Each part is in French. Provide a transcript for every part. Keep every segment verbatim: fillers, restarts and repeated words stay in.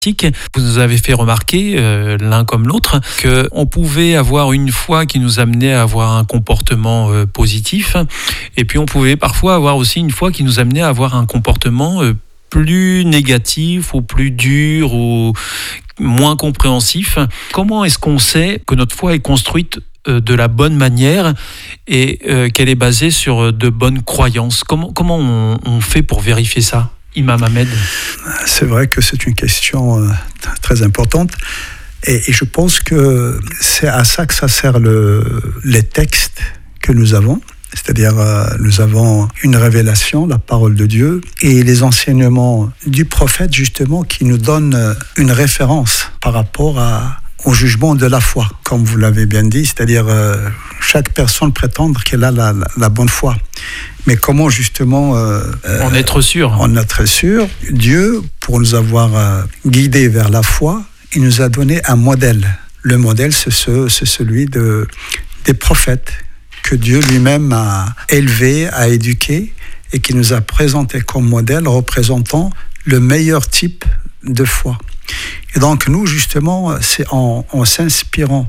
Vous nous avez fait remarquer, euh, l'un comme l'autre, qu'on pouvait avoir une foi qui nous amenait à avoir un comportement euh, positif, et puis on pouvait parfois avoir aussi une foi qui nous amenait à avoir un comportement euh, plus négatif ou plus dur ou moins compréhensif. Comment est-ce qu'on sait que notre foi est construite euh, de la bonne manière et euh, qu'elle est basée sur de bonnes croyances? Comment, comment on, on fait pour vérifier ça, Imam Ahmed? C'est vrai que c'est une question euh, très importante et, et je pense que c'est à ça que ça sert le, les textes que nous avons. C'est-à-dire, euh, nous avons une révélation, la parole de Dieu, et les enseignements du prophète, justement, qui nous donnent une référence par rapport à, au jugement de la foi, comme vous l'avez bien dit. C'est-à-dire, euh, chaque personne prétend qu'elle a la, la, la bonne foi. Mais comment, justement... Euh, en être sûr. En être sûr. Dieu, pour nous avoir euh, guidés vers la foi, il nous a donné un modèle. Le modèle, c'est, ce, c'est celui de, des prophètes, que Dieu lui-même a élevé, a éduqué et qui nous a présenté comme modèle représentant le meilleur type de foi. Et donc nous, justement, c'est en, en s'inspirant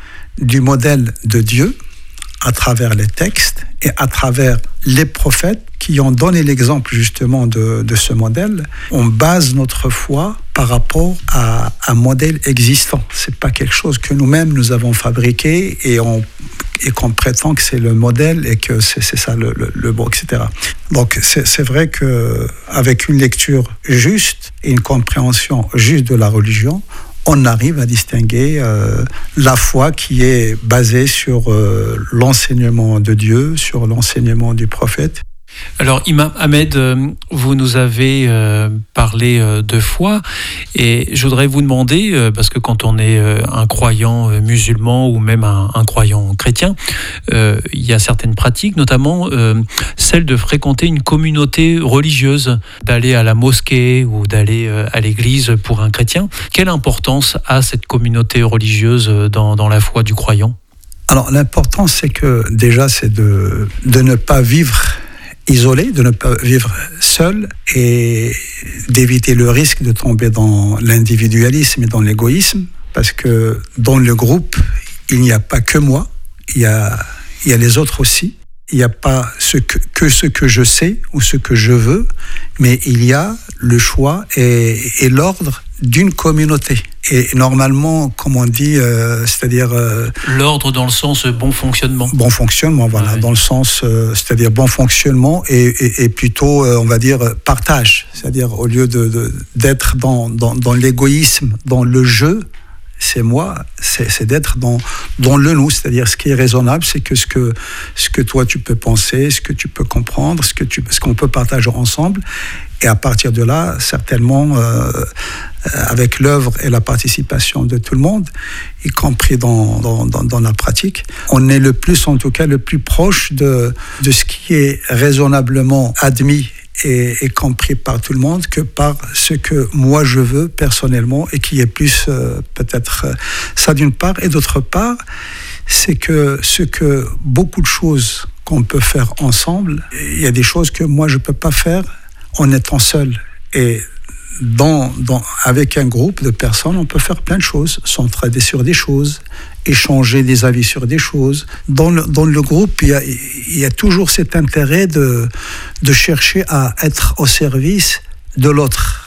du modèle de Dieu à travers les textes et à travers les prophètes qui ont donné l'exemple justement de, de ce modèle, on base notre foi par rapport à un modèle existant. C'est pas quelque chose que nous-mêmes nous avons fabriqué et, on, et qu'on prétend que c'est le modèle et que c'est, c'est ça le, le, le bon, et cetera. Donc c'est, c'est vrai qu'avec une lecture juste et une compréhension juste de la religion, on arrive à distinguer euh, la foi qui est basée sur euh, l'enseignement de Dieu, sur l'enseignement du prophète. Alors, Imam Ahmed, vous nous avez euh, parlé euh, de foi et je voudrais vous demander, euh, parce que quand on est euh, un croyant euh, musulman ou même un, un croyant chrétien, euh, il y a certaines pratiques, notamment euh, celle de fréquenter une communauté religieuse, d'aller à la mosquée ou d'aller euh, à l'église pour un chrétien. Quelle importance a cette communauté religieuse dans, dans la foi du croyant? Alors, l'important, c'est que déjà, c'est de, de ne pas vivre isolé, de ne pas vivre seul et d'éviter le risque de tomber dans l'individualisme et dans l'égoïsme, parce que dans le groupe, il n'y a pas que moi, il y a, il y a les autres aussi. Il n'y a pas ce que, que ce que je sais ou ce que je veux, mais il y a le choix et, et l'ordre d'une communauté. Et normalement, comme on dit, euh, c'est-à-dire... Euh, l'ordre dans le sens bon fonctionnement. Bon fonctionnement, voilà, ah oui. Dans le sens, euh, c'est-à-dire bon fonctionnement et, et, et plutôt, euh, on va dire, partage. C'est-à-dire, au lieu de, de, d'être dans, dans, dans l'égoïsme, dans le jeu, c'est moi, c'est, c'est d'être dans, dans le nous. C'est-à-dire, ce qui est raisonnable, c'est que ce, que ce que toi, tu peux penser, ce que tu peux comprendre, ce, que tu, ce qu'on peut partager ensemble. Et à partir de là, certainement, euh, avec l'œuvre et la participation de tout le monde, y compris dans, dans, dans, dans la pratique, on est le plus, en tout cas, le plus proche de, de ce qui est raisonnablement admis et, et compris par tout le monde que par ce que moi je veux personnellement et qui est plus euh, peut-être euh, ça d'une part. Et d'autre part, c'est que ce que beaucoup de choses qu'on peut faire ensemble, il y a des choses que moi je ne peux pas faire en étant seul. Et dans, dans, avec un groupe de personnes, on peut faire plein de choses, s'entraider sur des choses, échanger des avis sur des choses. Dans le, dans le groupe, il y a, il y a toujours cet intérêt de, de chercher à être au service de l'autre.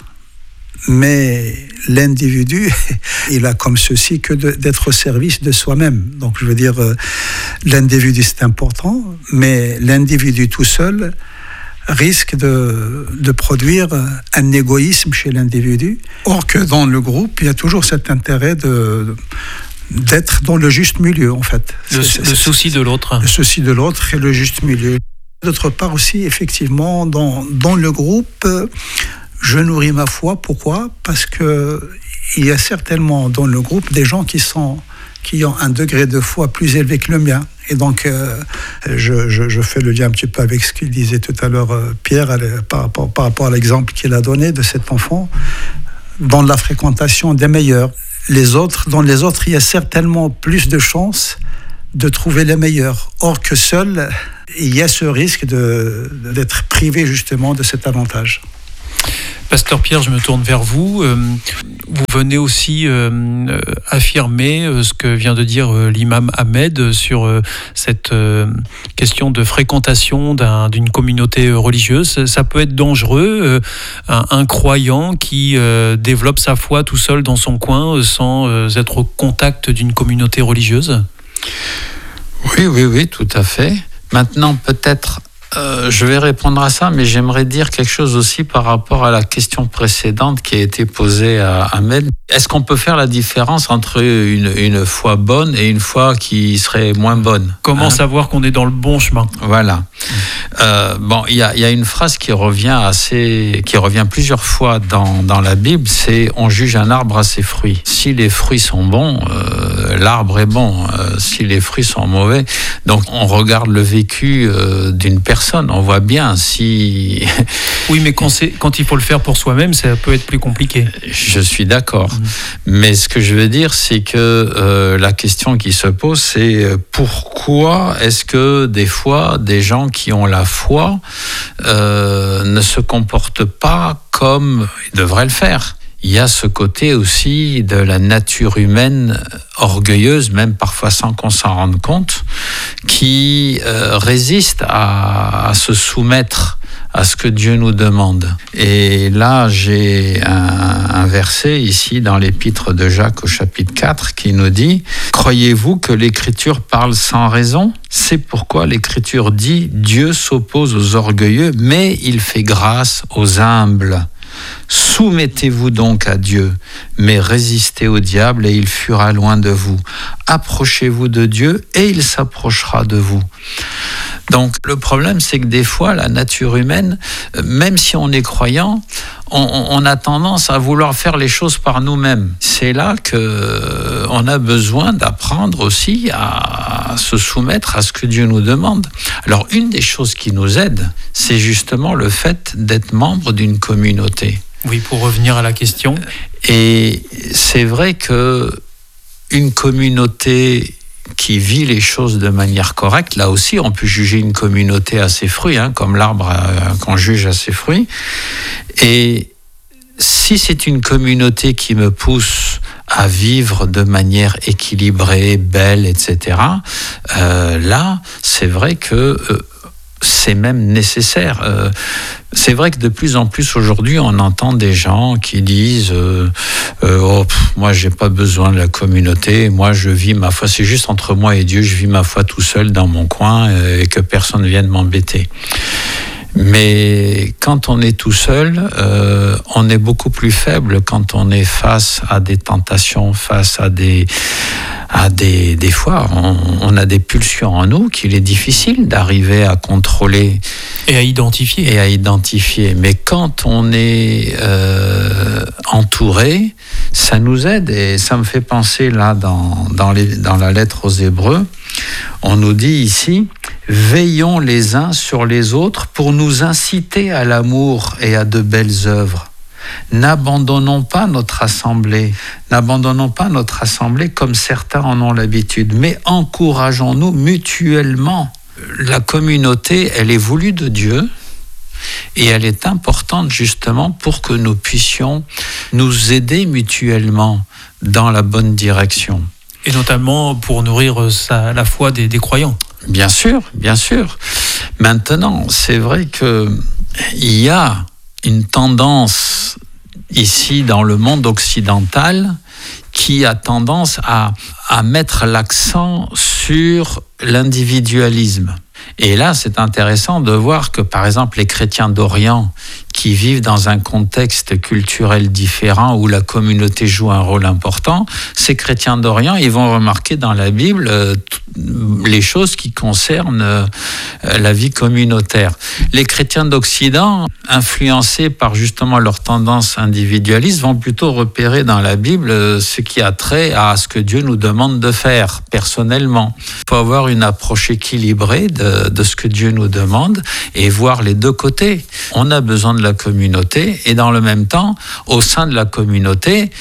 Mais l'individu, il a comme ceci que de, d'être au service de soi-même. Donc je veux dire, l'individu c'est important, mais l'individu tout seul risque de, de produire un égoïsme chez l'individu. Or que dans le groupe, il y a toujours cet intérêt de, d'être dans le juste milieu, en fait. Le, c'est, c'est, le souci de l'autre. Le souci de l'autre et le juste milieu. D'autre part aussi, effectivement, dans, dans le groupe, je nourris ma foi. Pourquoi ? Parce qu'il y a certainement dans le groupe des gens qui sont... qui ont un degré de foi plus élevé que le mien. Et donc, euh, je, je, je fais le lien un petit peu avec ce qu'il disait tout à l'heure euh, Pierre, elle, par, rapport, par rapport à l'exemple qu'il a donné de cet enfant, dans la fréquentation des meilleurs. Les autres, dans les autres, il y a certainement plus de chances de trouver les meilleurs. Or que seul, il y a ce risque de, d'être privé justement de cet avantage. Pasteur Pierre, je me tourne vers vous. Vous venez aussi euh, affirmer euh, ce que vient de dire euh, l'imam Ahmed sur euh, cette euh, question de fréquentation d'un, d'une communauté religieuse. Ça peut être dangereux, euh, un, un croyant qui euh, développe sa foi tout seul dans son coin euh, sans euh, être au contact d'une communauté religieuse. Oui, oui, oui, tout à fait. Maintenant, peut-être... Euh, je vais répondre à ça, mais j'aimerais dire quelque chose aussi par rapport à la question précédente qui a été posée à Ahmed. Est-ce qu'on peut faire la différence entre une, une foi bonne et une foi qui serait moins bonne ? Comment hein ? savoir qu'on est dans le bon chemin ? Voilà. Euh, bon, il y a, y a une phrase qui revient assez, qui revient plusieurs fois dans, dans la Bible, c'est « on juge un arbre à ses fruits ». Si les fruits sont bons, euh, l'arbre est bon. Euh, si les fruits sont mauvais, donc on regarde le vécu euh, d'une personne. On voit bien si... Oui, mais quand, c'est, quand il faut le faire pour soi-même, ça peut être plus compliqué. Je suis d'accord. Mmh. Mais ce que je veux dire, c'est que euh, la question qui se pose, c'est pourquoi est-ce que des fois, des gens qui ont la foi euh, ne se comportent pas comme ils devraient le faire ? Il y a ce côté aussi de la nature humaine orgueilleuse, même parfois sans qu'on s'en rende compte, qui euh, résiste à, à se soumettre à ce que Dieu nous demande. Et là, j'ai un, un verset ici dans l'épître de Jacques au chapitre quatre qui nous dit « Croyez-vous que l'Écriture parle sans raison ? C'est pourquoi l'Écriture dit « Dieu s'oppose aux orgueilleux, mais il fait grâce aux humbles. » Soumettez-vous donc à Dieu, mais résistez au diable et il fuira loin de vous. Approchez-vous de Dieu et il s'approchera de vous. Donc le problème, c'est que des fois, la nature humaine, même si on est croyant, on, on a tendance à vouloir faire les choses par nous-mêmes. C'est là qu'on a besoin d'apprendre aussi à se soumettre à ce que Dieu nous demande. Alors une des choses qui nous aide, c'est justement le fait d'être membre d'une communauté. Oui, pour revenir à la question. Et c'est vrai que une communauté qui vit les choses de manière correcte, là aussi on peut juger une communauté à ses fruits, hein, comme l'arbre à, qu'on juge à ses fruits. Et si c'est une communauté qui me pousse à vivre de manière équilibrée, belle, et cetera, euh, là, c'est vrai que euh, c'est même nécessaire. Euh, c'est vrai que de plus en plus aujourd'hui, on entend des gens qui disent euh, euh, oh, pff, moi, j'ai pas besoin de la communauté. Moi, je vis ma foi. C'est juste entre moi et Dieu. Je vis ma foi tout seul dans mon coin euh, et que personne ne vienne m'embêter. Mais quand on est tout seul, euh, on est beaucoup plus faible quand on est face à des tentations, face à des... à des, des fois, on, on a des pulsions en nous qu'il est difficile d'arriver à contrôler. Et à identifier. Et à identifier. Mais quand on est euh, entouré, ça nous aide. Et ça me fait penser là, dans, dans, les, dans la lettre aux Hébreux, on nous dit ici, « Veillons les uns sur les autres pour nous inciter à l'amour et à de belles œuvres. » N'abandonnons pas notre assemblée, n'abandonnons pas notre assemblée comme certains en ont l'habitude, mais encourageons-nous mutuellement. La communauté, elle est voulue de Dieu et elle est importante justement pour que nous puissions nous aider mutuellement dans la bonne direction. Et notamment pour nourrir sa, la foi des, des croyants. Bien sûr, bien sûr. Maintenant, c'est vrai qu'il y a une tendance ici dans le monde occidental qui a tendance à, à mettre l'accent sur l'individualisme. Et là, c'est intéressant de voir que, par exemple, les chrétiens d'Orient qui vivent dans un contexte culturel différent où la communauté joue un rôle important, ces chrétiens d'Orient, ils vont remarquer dans la Bible euh, les choses qui concernent euh, la vie communautaire. Les chrétiens d'Occident, influencés par justement leur tendance individualiste, vont plutôt repérer dans la Bible euh, ce qui a trait à ce que Dieu nous demande de faire personnellement. Il faut avoir une approche équilibrée de, de ce que Dieu nous demande et voir les deux côtés. On a besoin de la communauté et dans le même temps, au sein de la communauté,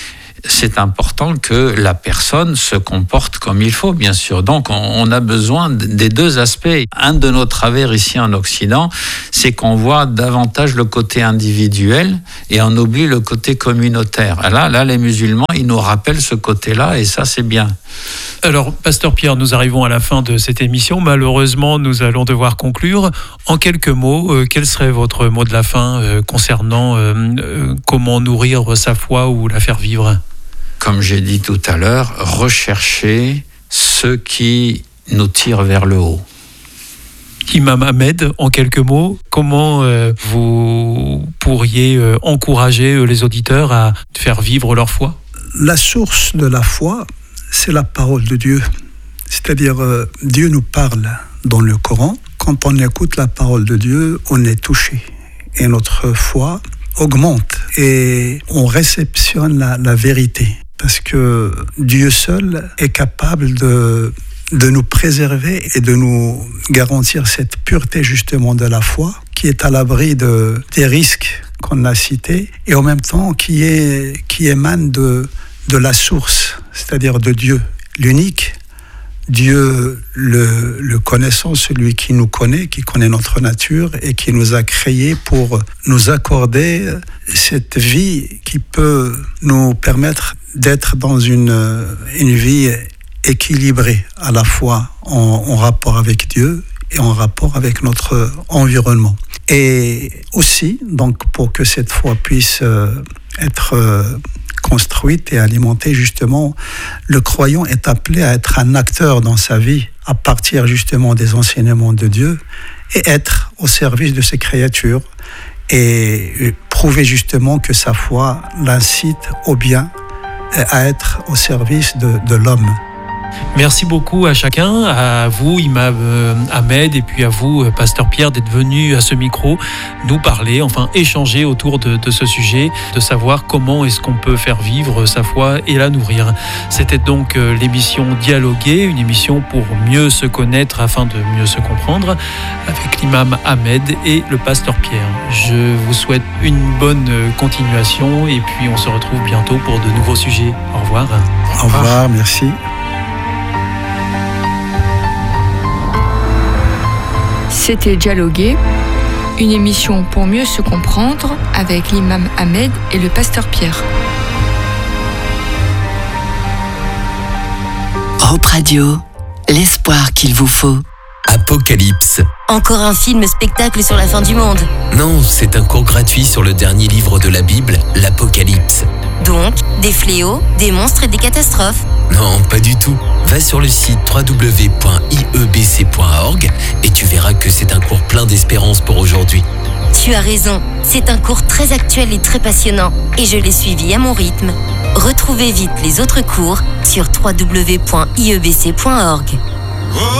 c'est important que la personne se comporte comme il faut, bien sûr. Donc, on a besoin des deux aspects. Un de nos travers ici en Occident, c'est qu'on voit davantage le côté individuel et on oublie le côté communautaire. Là, là, les musulmans, ils nous rappellent ce côté-là et ça, c'est bien. Alors, Pasteur Pierre, nous arrivons à la fin de cette émission. Malheureusement, nous allons devoir conclure. En quelques mots, euh, quel serait votre mot de la fin euh, concernant euh, euh, comment nourrir sa foi ou la faire vivre ? Comme j'ai dit tout à l'heure, rechercher ce qui nous tire vers le haut. Imam Ahmed, en quelques mots, comment euh, vous pourriez euh, encourager euh, les auditeurs à faire vivre leur foi ? La source de la foi, c'est la parole de Dieu. C'est-à-dire, euh, Dieu nous parle dans le Coran. Quand on écoute la parole de Dieu, on est touché. Et notre foi augmente. Et on réceptionne la, la vérité. Parce que Dieu seul est capable de, de nous préserver et de nous garantir cette pureté justement de la foi qui est à l'abri de, des risques qu'on a cités et en même temps qui, est, qui émane de, de la source, c'est-à-dire de Dieu, l'unique. Dieu, le, le connaissant, celui qui nous connaît, qui connaît notre nature et qui nous a créés pour nous accorder cette vie qui peut nous permettre d'être dans une, une vie équilibrée, à la fois en, en rapport avec Dieu et en rapport avec notre environnement. Et aussi, donc, pour que cette foi puisse euh, être euh, construite et alimentée, justement, le croyant est appelé à être un acteur dans sa vie à partir justement des enseignements de Dieu et être au service de ses créatures et prouver justement que sa foi l'incite au bien et à être au service de, de l'homme. Merci beaucoup à chacun, à vous Imam Ahmed et puis à vous Pasteur Pierre d'être venus à ce micro nous parler, enfin échanger autour de, de ce sujet, de savoir comment est-ce qu'on peut faire vivre sa foi et la nourrir. C'était donc l'émission Dialoguer, une émission pour mieux se connaître afin de mieux se comprendre avec l'Imam Ahmed et le Pasteur Pierre. Je vous souhaite une bonne continuation et puis on se retrouve bientôt pour de nouveaux sujets. Au revoir. Au revoir, Au revoir merci. C'était Dialoguer, une émission pour mieux se comprendre avec l'Imam Ahmed et le Pasteur Pierre. Hope Radio, l'espoir qu'il vous faut. Apocalypse. Encore un film spectacle sur la fin du monde. Non, c'est un cours gratuit sur le dernier livre de la Bible, l'Apocalypse. Donc, des fléaux, des monstres et des catastrophes. Non, pas du tout. Va sur le site w w w point i e b c point org et tu verras que c'est un cours plein d'espérance pour aujourd'hui. Tu as raison, c'est un cours très actuel et très passionnant et je l'ai suivi à mon rythme. Retrouvez vite les autres cours sur w w w point i e b c point org.